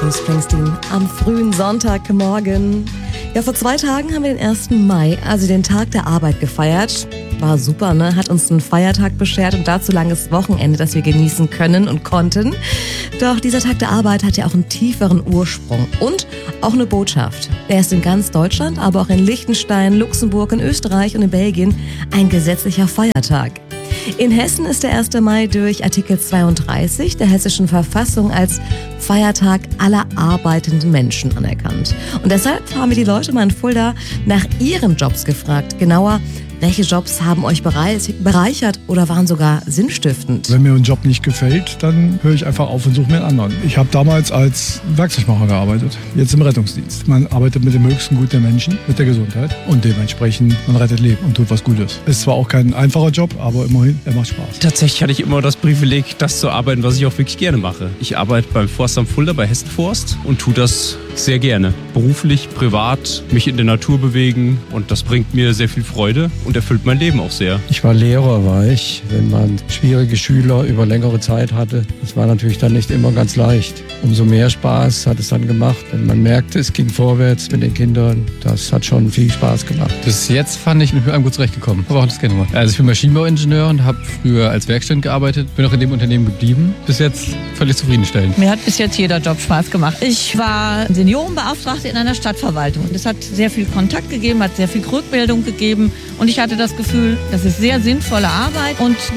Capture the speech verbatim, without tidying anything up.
Bruce Springsteen am frühen Sonntagmorgen. Ja, vor zwei Tagen haben wir den ersten Mai, also den Tag der Arbeit, gefeiert. War super, ne? Hat uns einen Feiertag beschert und dazu langes Wochenende, das wir genießen können und konnten. Doch dieser Tag der Arbeit hat ja auch einen tieferen Ursprung und auch eine Botschaft. Er ist in ganz Deutschland, aber auch in Liechtenstein, Luxemburg, in Österreich und in Belgien ein gesetzlicher Feiertag. In Hessen ist der erste Mai durch Artikel zweiunddreißig der hessischen Verfassung als Feiertag aller arbeitenden Menschen anerkannt. Und deshalb haben wir die Leute mal in Fulda nach ihren Jobs gefragt. Genauer, welche Jobs haben euch bereichert oder waren sogar sinnstiftend? Wenn mir ein Job nicht gefällt, dann höre ich einfach auf und suche mir einen anderen. Ich habe damals als Werkzeugmacher gearbeitet, jetzt im Rettungsdienst. Man arbeitet mit dem höchsten Gut der Menschen, mit der Gesundheit und dementsprechend, man rettet Leben und tut was Gutes. Ist zwar auch kein einfacher Job, aber immerhin, er macht Spaß. Tatsächlich hatte ich immer das Privileg, das zu arbeiten, was ich auch wirklich gerne mache. Ich arbeite beim Forstamt Fulda, bei Hessen Forst und tue das sehr gerne. Beruflich, privat, mich in der Natur bewegen und das bringt mir sehr viel Freude und erfüllt mein Leben auch sehr. Ich war Lehrer, war ich. Wenn man schwierige Schüler über längere Zeit hatte, das war natürlich dann nicht immer ganz leicht. Umso mehr Spaß hat es dann gemacht, wenn man merkte, es ging vorwärts mit den Kindern. Das hat schon viel Spaß gemacht. Bis jetzt fand ich, mit einem gut zurechtgekommen. Aber auch das gerne mal. Also ich bin Maschinenbauingenieur und habe früher als Werkstudent gearbeitet. Bin auch in dem Unternehmen geblieben. Bis jetzt völlig zufriedenstellend. Mir hat bis jetzt jeder Job Spaß gemacht. Ich war Seniorenbeauftragte in einer Stadtverwaltung. Es hat sehr viel Kontakt gegeben, hat sehr viel Rückmeldung gegeben und ich hatte das Gefühl, das ist sehr sinnvolle Arbeit und